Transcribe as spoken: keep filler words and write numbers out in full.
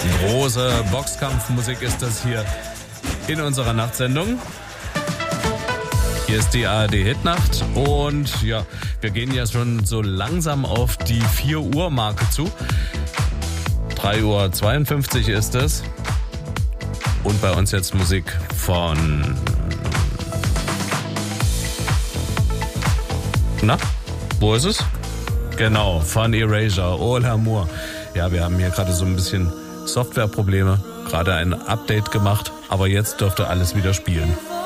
Große Boxkampfmusik ist das hier in unserer Nachtsendung. Hier ist die A R D Hitnacht und ja, wir gehen ja schon so langsam auf die vier Uhr Marke zu. drei Uhr zweiundfünfzig ist es. Und bei uns jetzt Musik von... Na, wo ist es? Genau, von Erasure, Oh L'Amour. Ja, wir haben hier gerade so ein bisschen Softwareprobleme, gerade ein Update gemacht, aber jetzt dürfte alles wieder spielen.